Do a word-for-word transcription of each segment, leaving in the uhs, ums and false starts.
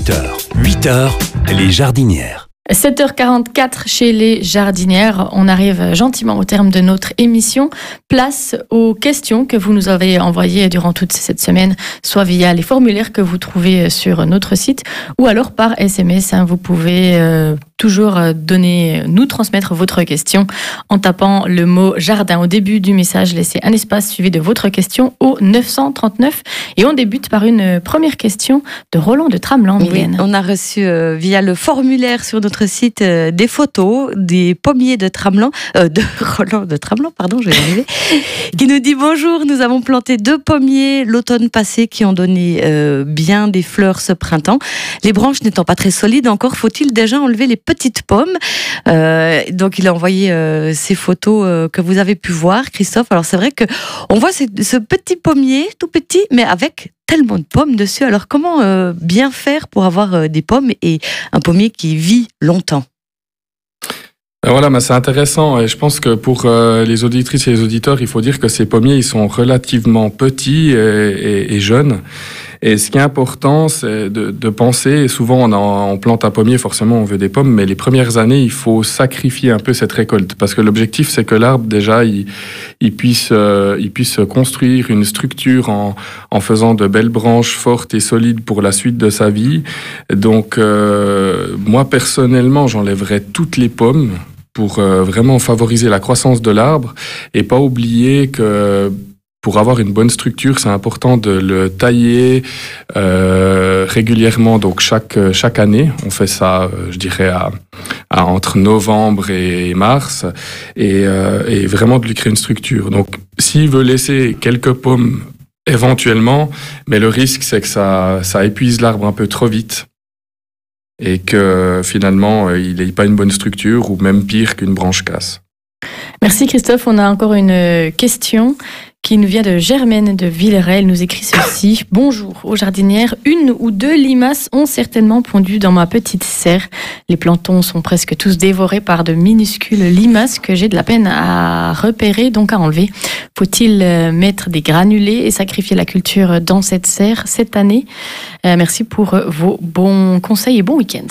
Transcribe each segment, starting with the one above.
sept heures, huit heures, les jardinières. sept heures quarante-quatre chez les jardinières. On arrive gentiment au terme de notre émission. Place aux questions que vous nous avez envoyées durant toute cette semaine, soit via les formulaires que vous trouvez sur notre site ou alors par S M S. Vous pouvez euh, toujours donner, nous transmettre votre question en tapant le mot jardin au début du message. Laissez un espace suivi de votre question au neuf cent trente-neuf. Et on débute par une première question de Roland de Tramelan. Oui, on a reçu euh, via le formulaire sur notre site euh, des photos des pommiers de Tramelan, euh, de Roland de Tramelan, pardon, je vais y arriver, qui nous dit bonjour, nous avons planté deux pommiers l'automne passé qui ont donné euh, bien des fleurs ce printemps. Les branches n'étant pas très solides encore, faut-il déjà enlever les petites pommes? euh, Donc il a envoyé euh, ces photos euh, que vous avez pu voir, Christophe. Alors c'est vrai que on voit ce, ce petit pommier tout petit, mais avec tellement de pommes dessus. Alors comment euh, bien faire pour avoir euh, des pommes et un pommier qui vit longtemps? Voilà, mais c'est intéressant et je pense que pour euh, les auditrices et les auditeurs, il faut dire que ces pommiers, ils sont relativement petits et, et, et jeunes. Et ce qui est important, c'est de, de penser, et souvent on, en, on plante un pommier, forcément on veut des pommes, mais les premières années, il faut sacrifier un peu cette récolte. Parce que l'objectif, c'est que l'arbre, déjà, il, il, puisse, euh, il puisse construire une structure en, en faisant de belles branches fortes et solides pour la suite de sa vie. Donc, euh, moi, personnellement, j'enlèverais toutes les pommes pour euh, vraiment favoriser la croissance de l'arbre et pas oublier que pour avoir une bonne structure, c'est important de le tailler euh, régulièrement, donc chaque chaque année. On fait ça, je dirais, à, à entre novembre et mars, et, euh, et vraiment de lui créer une structure. Donc, s'il veut laisser quelques pommes éventuellement, mais le risque, c'est que ça ça épuise l'arbre un peu trop vite et que finalement, il n'ait pas une bonne structure ou même pire qu'une branche casse. Merci Christophe. On a encore une question qui nous vient de Germaine de Villeray. Elle nous écrit ceci. Bonjour aux jardinières. Une ou deux limaces ont certainement pondu dans ma petite serre. Les plantons sont presque tous dévorés par de minuscules limaces que j'ai de la peine à repérer, donc à enlever. Faut-il mettre des granulés et sacrifier la culture dans cette serre cette année? euh, Merci pour vos bons conseils et bon week-end.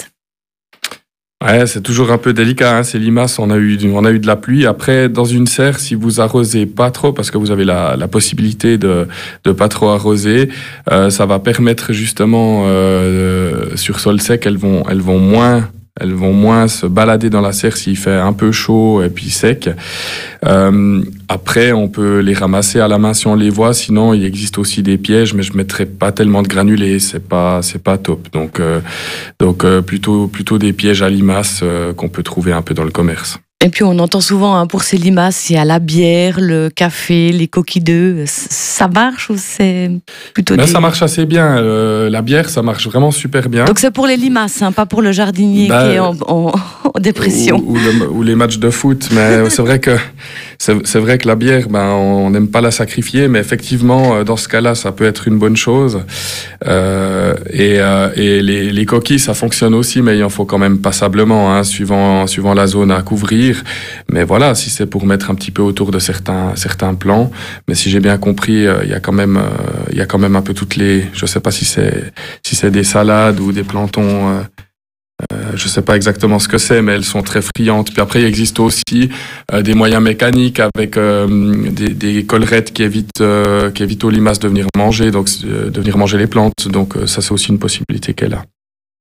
Ouais, c'est toujours un peu délicat, hein, ces limaces, on a eu, on a eu de la pluie. Après, dans une serre, si vous arrosez pas trop, parce que vous avez la, la possibilité de, de pas trop arroser, euh, ça va permettre justement, euh, sur sol sec, elles vont, elles vont moins, elles vont moins se balader dans la serre s'il fait un peu chaud et puis sec. Euh, après, on peut les ramasser à la main si on les voit. Sinon, il existe aussi des pièges, mais je mettrai pas tellement de granulés. C'est pas, c'est pas top. Donc, euh, donc euh, plutôt, plutôt des pièges à limaces euh, qu'on peut trouver un peu dans le commerce. Et puis on entend souvent hein, pour ces limaces, il y a la bière, le café, les coquilles d'œufs. Ça marche ou c'est plutôt ben, des... Ça marche assez bien. Euh, la bière, ça marche vraiment super bien. Donc c'est pour les limaces, hein, pas pour le jardinier ben, qui est en, en, en dépression. Ou, ou, le, ou les matchs de foot. Mais c'est vrai que c'est, c'est vrai que la bière, ben, on n'aime pas la sacrifier, mais effectivement, dans ce cas-là, ça peut être une bonne chose. Euh, et euh, et les, les coquilles, ça fonctionne aussi, mais il en faut quand même passablement, hein, suivant, suivant la zone à couvrir. Mais voilà, si c'est pour mettre un petit peu autour de certains certains plants, mais si j'ai bien compris, euh, il y a quand même euh, il y a quand même un peu toutes les, je sais pas si c'est si c'est des salades ou des plantons, euh, euh, je sais pas exactement ce que c'est, mais elles sont très friandes. Puis après, il existe aussi euh, des moyens mécaniques avec euh, des, des collerettes qui évitent euh, qui évitent aux limaces de venir manger, donc euh, de venir manger les plantes. Donc euh, ça, c'est aussi une possibilité qu'elle a.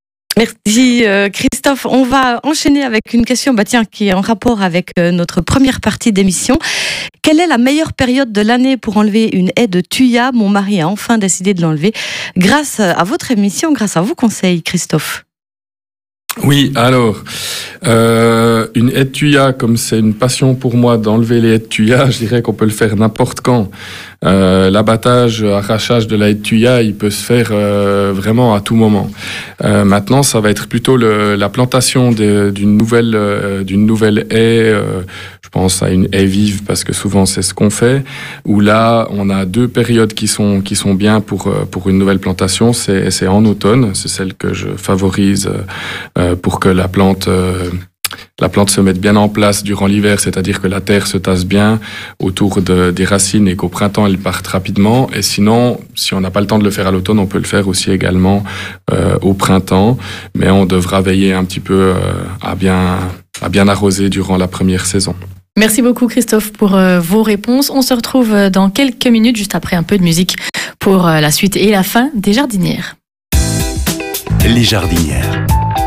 Merci euh, Christophe. On va enchaîner avec une question bah, tiens, qui est en rapport avec euh, notre première partie d'émission. Quelle est la meilleure période de l'année pour enlever une haie de thuya? Mon mari a enfin décidé de l'enlever grâce à votre émission, grâce à vos conseils, Christophe. Oui, alors, euh, une haie de thuya, comme c'est une passion pour moi d'enlever les haies de thuya, je dirais qu'on peut le faire n'importe quand. Euh, l'abattage, arrachage de la haie de thuya, il peut se faire euh, vraiment à tout moment. Euh, maintenant, ça va être plutôt le, la plantation de, d'une nouvelle, euh, d'une nouvelle haie. Euh, je pense à une haie vive parce que souvent c'est ce qu'on fait. Où là, on a deux périodes qui sont qui sont bien pour pour une nouvelle plantation. C'est c'est en automne, c'est celle que je favorise euh, pour que la plante euh, la plante se mette bien en place durant l'hiver, c'est-à-dire que la terre se tasse bien autour de, des racines et qu'au printemps, elles partent rapidement. Et sinon, si on n'a pas le temps de le faire à l'automne, on peut le faire aussi également euh, au printemps. Mais on devra veiller un petit peu euh, à bien, à bien arroser durant la première saison. Merci beaucoup Christophe pour euh, vos réponses. On se retrouve dans quelques minutes, juste après un peu de musique, pour euh, la suite et la fin des jardinières. Les jardinières.